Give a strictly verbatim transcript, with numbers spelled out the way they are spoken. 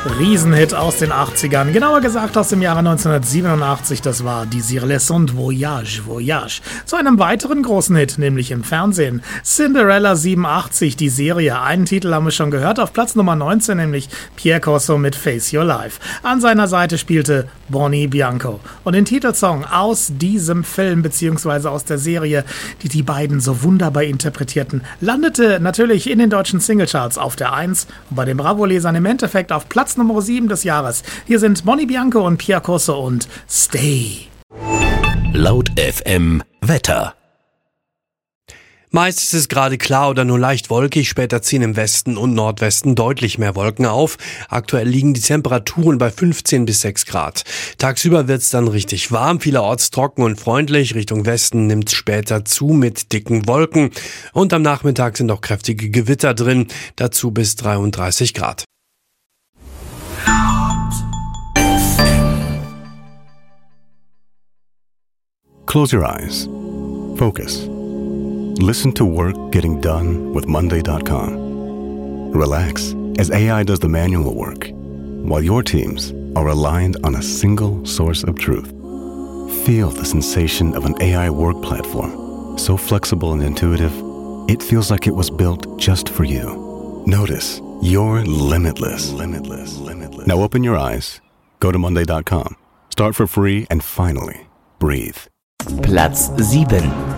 Riesenhit aus den achtzigern, genauer gesagt aus dem Jahre neunzehnhundertsiebenundachtzig, das war Désirless und Voyage, Voyage. Zu einem weiteren großen Hit, nämlich im Fernsehen. Cinderella siebenundachtzig, die Serie, einen Titel haben wir schon gehört, auf Platz Nummer neunzehn, nämlich Pierre Corso mit Face Your Life. An seiner Seite spielte Bonnie Bianco. Und den Titelsong aus diesem Film bzw. aus der Serie, die die beiden so wunderbar interpretierten, landete natürlich in den deutschen Singlecharts auf der eins und bei den Bravo-Lesern im Endeffekt auf Platz Nummer sieben des Jahres. Hier sind Bonnie Bianco und Pierre Corso und Stay. Laut F M Wetter. Meist ist es gerade klar oder nur leicht wolkig, später ziehen im Westen und Nordwesten deutlich mehr Wolken auf. Aktuell liegen die Temperaturen bei fünfzehn bis sechs Grad. Tagsüber wird's dann richtig warm, vielerorts trocken und freundlich. Richtung Westen nimmt's später zu mit dicken Wolken. Und am Nachmittag sind auch kräftige Gewitter drin, dazu bis dreiunddreißig Grad. Close your eyes. Focus. Listen to work getting done with Monday dot com. Relax as A I does the manual work, while your teams are aligned on a single source of truth. Feel the sensation of an A I work platform, so flexible and intuitive, it feels like it was built just for you. Notice you're limitless. Limitless. Limitless. Now open your eyes, go to Monday dot com, start for free, and finally, breathe. Platz sieben.